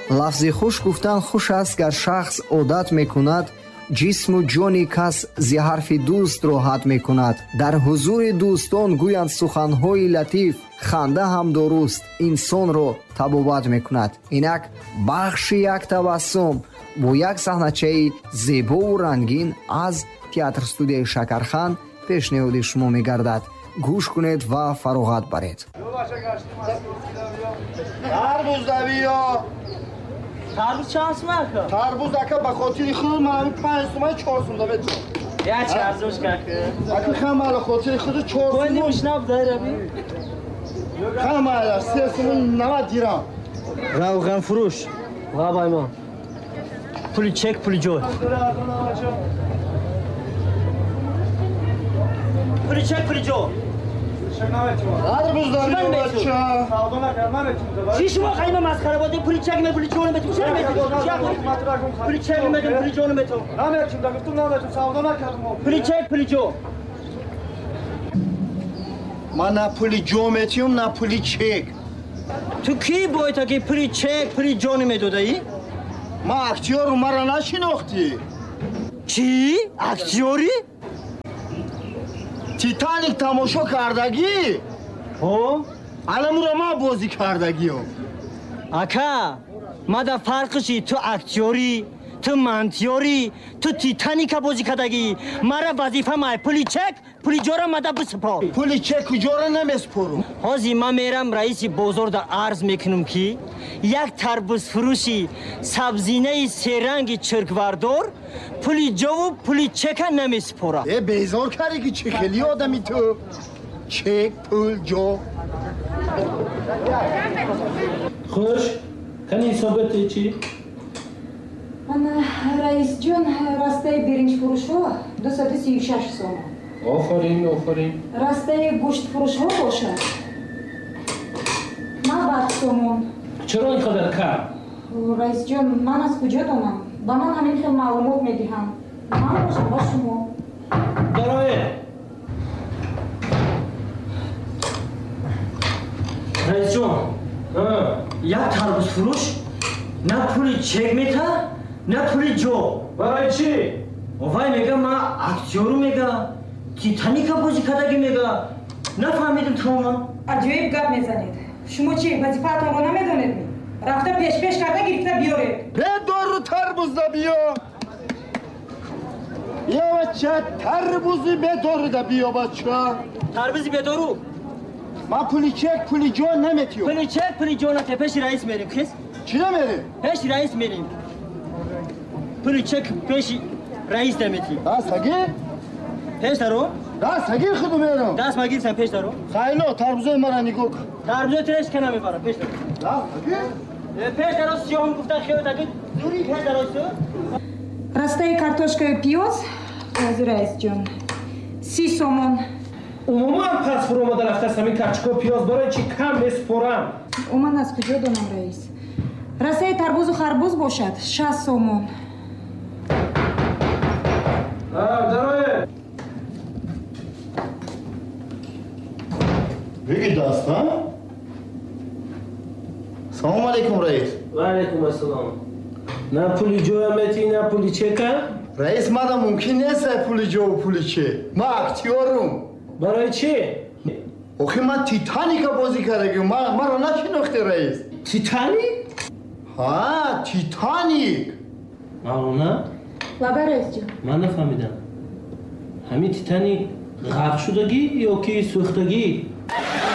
лафзи хуш гуфтан хуш аст гар шахс одат мекунад, ҷисму ҷони кас зи ҳарфи дӯстро ҳад мекунад. дар ҳузури дӯстон гӯянд суханҳои латиф, ханда ҳам дуруст инсонро табобат мекунад. инак бахши як табассум бо як саҳначаи зебову рангин аз театр студияи Шакархан пешниҳоди шумо мегардад. гӯш кунед ва фароғат баред. тарбуз давиё. тарбуз чанд сум ака? Тарбуз ака ба хотири худ ман 5 сум 4 сум да бетон. Я чи арзуш ака? Ака хамала хотири худ 4 сум. Кони мишнаб дараби? Хамала 3 сум 90 дирам. Равган фурӯш. Лабай ман. Пули чек, пули ҷой. Пули чек, пули ҷой. Тарбуз давиё бача. Чи шумо қайма масхара бодем пули чек ме пули ҷой метум. Чера метум? Пули чек метум, пули ҷой метум. Наметум, да гуфтум наметум, савдо накардам. Пули чек, пули ҷой. Ман на пули ҷой метум, на пули чек. Ту ки боита ки пули чек, пули ҷой намедодаӣ? Ма актёру мара нашинохтӣ? Чӣ? Актёрӣ? Титаник тамошо кардагӣ? Ҳо? Аламуро ма бозӣ кардагиё. Ака, мада фарқиши ту актёрӣ, ту мантёрӣ, ту Титаника бозӣ кардагӣ. Мара вазифа май пули чек, пули ҷора мада бисупор. Пули чеку ҷора намеспорум. Ҳозир ман мерам раиси бозорда арз мекунам ки як тарбузфурӯши сабзинаи серранги чирквардор пули ҷову пули чека намесупора. Безор карӣ ки чӣ хели одами ту? Чек, пул, ҷо. Хуш, кани ҳисоботи чӣ? раисҷон растаи биринҷфурӯшҳо 236 сом. Офарин, офарин. Растаи гӯштфурӯшҳо бошад 90 сомон. Чаро ин қадар кам? раисҷон, ман аз куҷо донам? Ба ман ҳамин хел маълумот медиҳам. Ман бошам ба шумо. Дароед. раисҷон, як тарбузфурӯш на пули чек мета, на пули ҷо. Барои чӣ? Вай мега ман актёру мега, Титаника бозӣ кардагӣ мега. Нафаҳмидам тамоман. аҷоиб гап мезанед. Шумо чӣ, вазифаатонро намедонед? рафта пеш карда гирифта биёред. Бедору тарбуз да биё. Биё бача, тарбузи бедору да биё бача. Тарбузи бедору? Ман пули чек, пули ҷо наметиём. Пули чек, пули ҷо нате. Пеши раис мерем, хис? Чӣ намерем? Пеши раис мерем. Пули чек пеши раис наметиём. Даст агир? Пеш даро? Даст агир худу мерам. Даст магирсам пеш даро? Хайло, тарбузои мара нигоҳ кун. Тарбузои треш ка намебарам, пеш даро. Даст агир? Пеш даро сиёҳум гуфта хиёт агир. Зури пеш даро су. растаи картошкаи пиёз ҳозир раисҷон 30 сомон. Умуман пас фуромада рафтаст ҳамин качко пиёз барои чӣ кам месупорам? ман аз куҷо донам раис? растаи тарбузу харбуз бошад 60 сомон. Дароед. Биги даст, ҳа? Салому алайкум, раис. Ва алайкум ассалом. На пули ҷоя метӣ, на пули чека? Раис, мада мумкин нест пули ҷову пули чек. Ман актёрум. Барои чӣ? охи ман Титаника бозӣ кардагим. маро нашинохтӣ, раис? Титаник? ҳа, Титаник. Маълуна? лаба раисҷон. Ман нафаҳмидам. ҳамин Титаник ғарқ шудагӣ ё ки сӯхтагӣ?